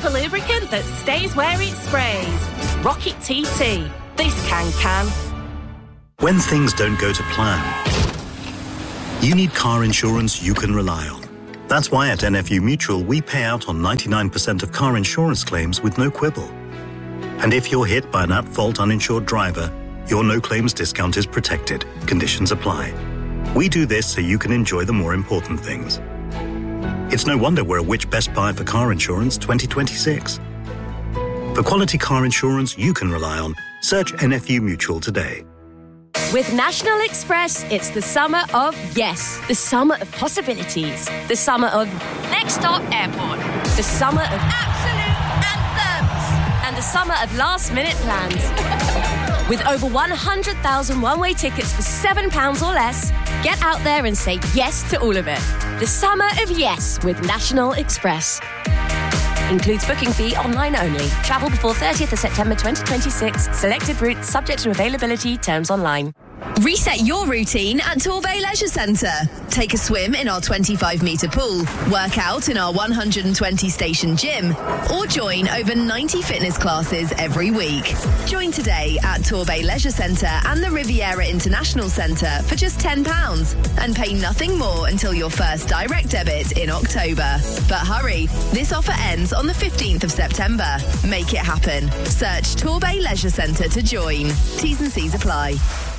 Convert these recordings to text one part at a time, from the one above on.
a lubricant that stays where it sprays. Rocket TT. This can. When things don't go to plan, you need car insurance you can rely on. That's why at NFU Mutual we pay out on 99% of car insurance claims with no quibble. And if you're hit by an at-fault uninsured driver, your no-claims discount is protected. Conditions apply. We do this so you can enjoy the more important things. It's no wonder we're a Which Best Buy for Car Insurance 2026. For quality car insurance you can rely on, search NFU Mutual today. With National Express, it's the summer of yes. The summer of possibilities. The summer of next stop airport. The summer of absolute anthems. And the summer of last-minute plans. With over 100,000 one-way tickets for £7 or less, get out there and say yes to all of it. The summer of yes with National Express. Includes booking fee online only. Travel before 30th of September 2026. Selected routes subject to availability. Terms online. Reset your routine at Torbay Leisure Centre. Take a swim in our 25-metre pool, work out in our 120-station gym, or join over 90 fitness classes every week. Join today at Torbay Leisure Centre and the Riviera International Centre for just £10 and pay nothing more until your first direct debit in October. But hurry, this offer ends on the 15th of September. Make it happen. Search Torbay Leisure Centre to join. T's and C's apply.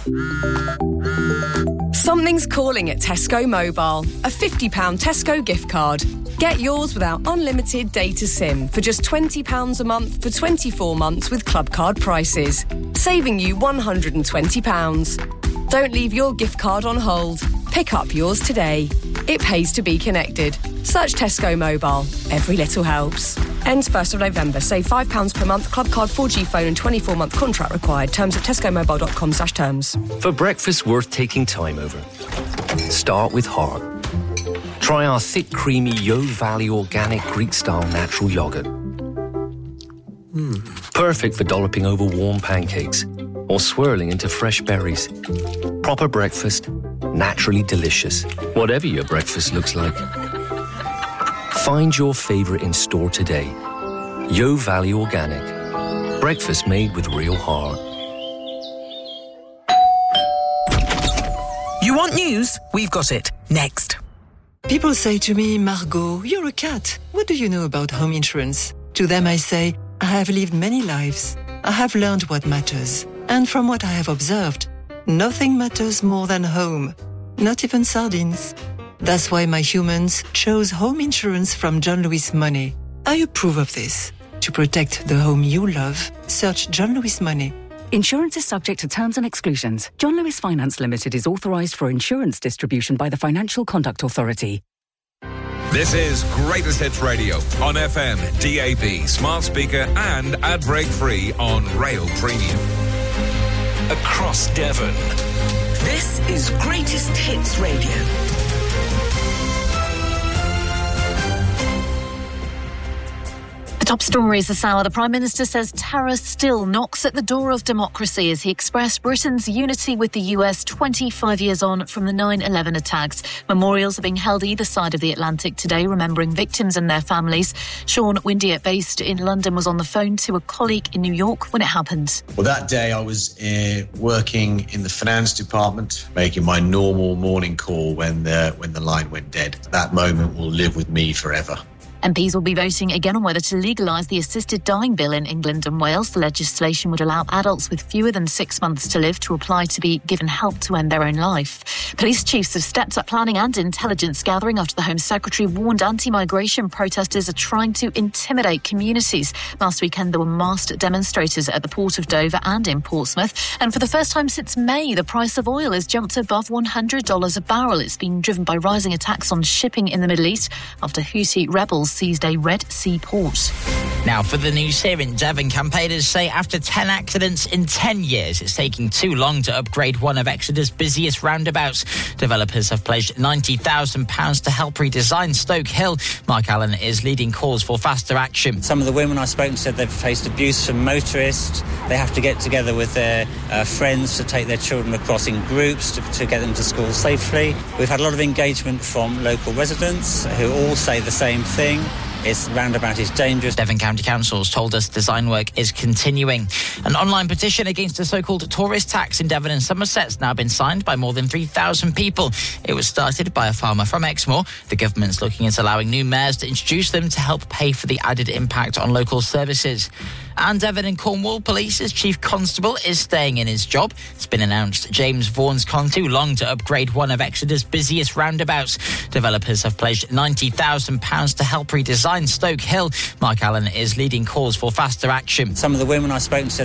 Something's calling at Tesco Mobile. A £50 Tesco gift card. Get yours without unlimited data SIM for just £20 a month for 24 months with club card prices, saving you £120. Don't leave your gift card on hold. Pick up yours today. It pays to be connected. Search Tesco Mobile. Every little helps. Ends 1st of November. Save £5 per month. Club card 4G phone and 24-month contract required. Terms at tescomobile.com/terms. For breakfast worth taking time over, start with heart. Try our thick, creamy Yo Valley organic Greek-style natural yoghurt. Perfect for dolloping over warm pancakes or swirling into fresh berries. Proper breakfast, naturally delicious, whatever your breakfast looks like. Find your favourite in store today. Yo Valley Organic. Breakfast made with real heart. You want news? We've got it. Next. People say to me, Margot, you're a cat. What do you know about home insurance? To them I say, I have lived many lives. I have learned what matters. And from what I have observed, nothing matters more than home. Not even sardines. That's why my humans chose home insurance from John Lewis Money. I approve of this. To protect the home you love, search John Lewis Money. Insurance is subject to terms and exclusions. John Lewis Finance Limited is authorised for insurance distribution by the Financial Conduct Authority. This is Greatest Hits Radio on FM, DAB, smart speaker and ad break free on Rail Premium. Across Devon. This is Greatest Hits Radio. Top stories this hour. The Prime Minister says terror still knocks at the door of democracy as he expressed Britain's unity with the US 25 years on from the 9/11 attacks. Memorials are being held either side of the Atlantic today, remembering victims and their families. Sean Windeatt, based in London, was on the phone to a colleague in New York when it happened. Well, that day I was working in the finance department, making my normal morning call when the line went dead. That moment will live with me forever. MPs will be voting again on whether to legalise the assisted dying bill in England and Wales. The legislation would allow adults with fewer than 6 months to live to apply to be given help to end their own life. Police chiefs have stepped up planning and intelligence gathering after the Home Secretary warned anti-migration protesters are trying to intimidate communities. Last weekend there were masked demonstrators at the port of Dover and in Portsmouth. And for the first time since May, the price of oil has jumped above $100 a barrel. It's been driven by rising attacks on shipping in the Middle East after Houthi rebels seized a Red Sea port. Now for the news here in Devon, campaigners say after 10 accidents in 10 years, it's taking too long to upgrade one of Exeter's busiest roundabouts. Developers have pledged £90,000 to help redesign Stoke Hill. Mark Allen is leading calls for faster action. Some of the women I spoke to said they've faced abuse from motorists. They have to get together with their friends to take their children across in groups to get them to school safely. We've had a lot of engagement from local residents who all say the same thing. This roundabout is dangerous. Devon County Council's told us design work is continuing. An online petition against a so-called tourist tax in Devon and Somerset's now been signed by more than 3,000 people. It was started by a farmer from Exmoor. The government's looking at allowing new mayors to introduce them to help pay for the added impact on local services. And Devon and Cornwall Police's Chief Constable is staying in his job. It's been announced James Vaughan's gone too long to upgrade one of Exeter's busiest roundabouts. Developers have pledged £90,000 to help redesign Stoke Hill. Mark Allen is leading calls for faster action. Some of the women I spoke to said